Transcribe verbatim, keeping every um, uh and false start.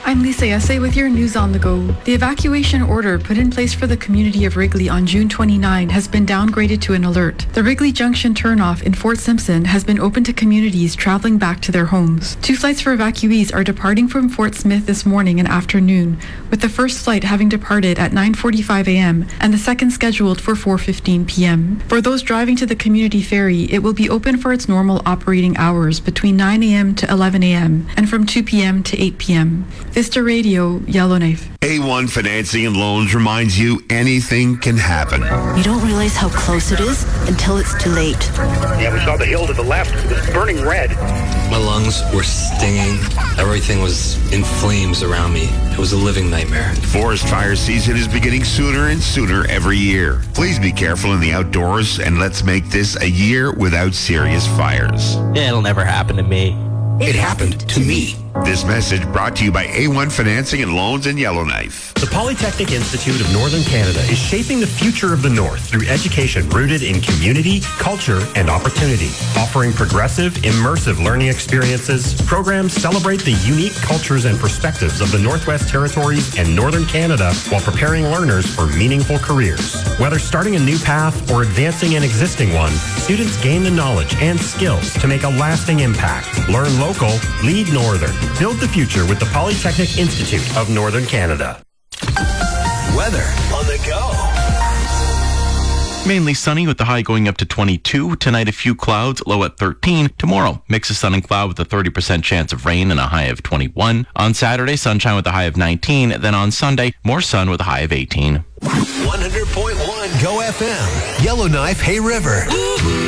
I'm Lisa Yesse with your news on the go. The evacuation order put in place for the community of Wrigley on June twenty-ninth has been downgraded to an alert. The Wrigley Junction turnoff in Fort Simpson has been open to communities traveling back to their homes. Two flights for evacuees are departing from Fort Smith this morning and afternoon, with the first flight having departed at nine forty-five a.m. and the second scheduled for four fifteen p.m. For those driving to the community ferry, it will be open for its normal operating hours between nine a.m. to eleven a.m. and from two p.m. to eight p.m. Vista Radio, Yellowknife. A one Financing and Loans reminds you anything can happen. You don't realize how close it is until it's too late. Yeah, we saw the hill to the left. It was burning red. My lungs were stinging. Everything was in flames around me. It was a living nightmare. Forest fire season is beginning sooner and sooner every year. Please be careful in the outdoors, and let's make this a year without serious fires. It'll never happen to me. It happened to me. This message brought to you by A one Financing and Loans in Yellowknife. The Polytechnic Institute of Northern Canada is shaping the future of the North through education rooted in community, culture, and opportunity. Offering progressive, immersive learning experiences, programs celebrate the unique cultures and perspectives of the Northwest Territories and Northern Canada while preparing learners for meaningful careers. Whether starting a new path or advancing an existing one, students gain the knowledge and skills to make a lasting impact. Learn local, lead Northern. Build the future with the Polytechnic Institute of Northern Canada. Weather on the go. Mainly sunny with the high going up to twenty-two. Tonight, a few clouds, low at thirteen. Tomorrow, mix of sun and cloud with a thirty percent chance of rain and a high of twenty-one. On Saturday, sunshine with a high of nineteen. Then on Sunday, more sun with a high of eighteen. one hundred point one Go F M, Yellowknife, Hay River.